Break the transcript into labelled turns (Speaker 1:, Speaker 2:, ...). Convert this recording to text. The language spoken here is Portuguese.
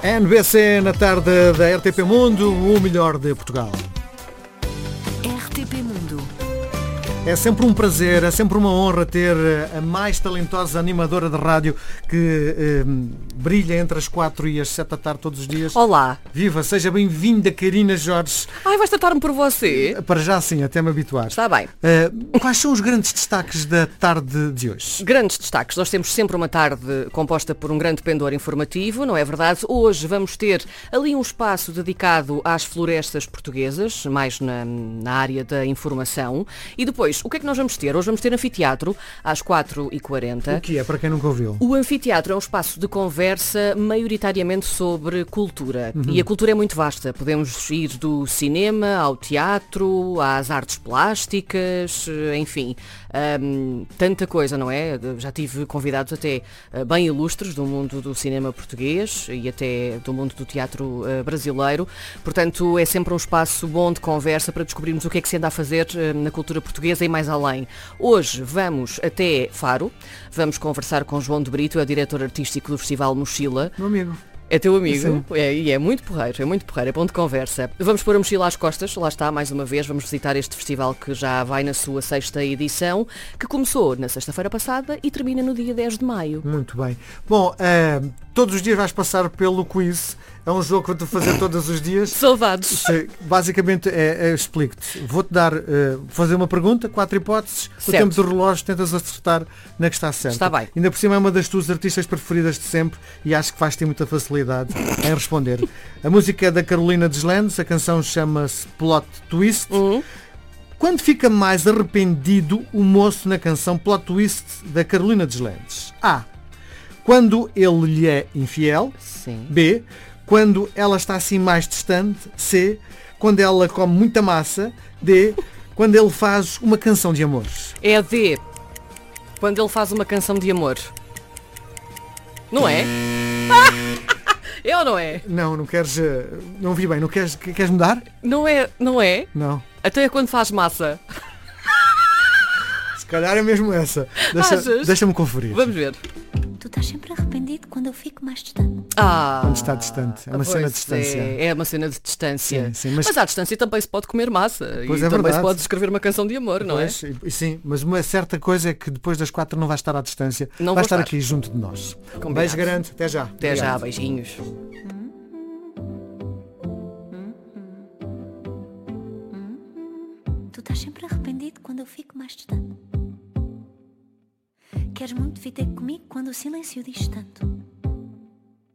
Speaker 1: NBC na tarde da RTP Mundo, o melhor de Portugal.
Speaker 2: RTP Mundo.
Speaker 1: É sempre um prazer, é sempre uma honra ter a mais talentosa animadora de rádio que brilha entre as 4 e as 7 da tarde todos os dias.
Speaker 2: Olá.
Speaker 1: Viva, seja bem-vinda, Karina Jorge.
Speaker 2: Ai, vais tratar-me por você?
Speaker 1: Para já sim, até me habituar.
Speaker 2: Está bem.
Speaker 1: Quais são os grandes destaques da tarde de hoje?
Speaker 2: Grandes destaques. Nós temos sempre uma tarde composta por um grande pendor informativo, não é verdade? Hoje vamos ter ali um espaço dedicado às florestas portuguesas, mais na área da informação. E depois, o que é que nós vamos ter? Hoje vamos ter anfiteatro às 4h40.
Speaker 1: O que é, para quem nunca ouviu?
Speaker 2: O anfiteatro é um espaço de conversa maioritariamente sobre cultura. E a cultura é muito vasta. Podemos ir do cinema ao teatro, às artes plásticas, enfim. Tanta coisa, não é? Já tive convidados até bem ilustres do mundo do cinema português e até do mundo do teatro brasileiro. Portanto, é sempre um espaço bom de conversa para descobrirmos o que é que se anda a fazer na cultura portuguesa e mais além. Hoje vamos até Faro. Vamos conversar com João de Brito, é o diretor artístico do Festival Mochila.
Speaker 1: Meu amigo.
Speaker 2: É teu amigo? E é muito porreiro, é bom de conversa. Vamos pôr a mochila às costas, lá está, mais uma vez, vamos visitar este festival que já vai na sua 6ª edição, que começou na sexta-feira passada e termina no dia 10 de maio.
Speaker 1: Muito bem. Bom, todos os dias vais passar pelo quiz. É um jogo que vou-te fazer todos os dias.
Speaker 2: Saudades.
Speaker 1: Basicamente, explico-te. Vou-te dar, fazer uma pergunta, 4 hipóteses. O tempo do relógio, tentas acertar na que está certa.
Speaker 2: Está bem.
Speaker 1: Ainda por cima é uma das tuas artistas preferidas de sempre e acho que vais ter muita facilidade em responder. A música é da Carolina Deslandes, a canção chama-se Plot Twist. Quando fica mais arrependido o moço na canção Plot Twist da Carolina Deslandes? A. Quando ele lhe é infiel.
Speaker 2: Sim.
Speaker 1: B. Quando ela está assim mais distante. C. Quando ela come muita massa. D. Quando ele faz uma canção de amor.
Speaker 2: É a D. Quando ele faz uma canção de amor. Não é? É ou não é?
Speaker 1: Não queres... não vi bem. Não queres mudar?
Speaker 2: Não é?
Speaker 1: Não.
Speaker 2: Até é quando faz massa.
Speaker 1: Se calhar é mesmo essa. Deixa-me conferir.
Speaker 2: Vamos ver.
Speaker 3: Tu estás sempre arrependido quando eu fico mais distante.
Speaker 1: Quando está distante. É uma cena de distância.
Speaker 2: É uma cena de distância.
Speaker 1: Sim,
Speaker 2: mas à distância também se pode comer massa.
Speaker 1: Pois
Speaker 2: e
Speaker 1: é,
Speaker 2: também
Speaker 1: verdade.
Speaker 2: se pode escrever uma canção de amor, não é?
Speaker 1: Sim, mas uma certa coisa é que depois das 4 não vai estar à distância.
Speaker 2: Não
Speaker 1: vai
Speaker 2: vou
Speaker 1: estar aqui junto de nós.
Speaker 2: Combinado.
Speaker 1: Beijo grande. Até já.
Speaker 2: Até já, beijinhos.
Speaker 3: Tu estás sempre arrependido quando eu fico mais distante. Queres muito vir ter comigo quando o silêncio diz tanto.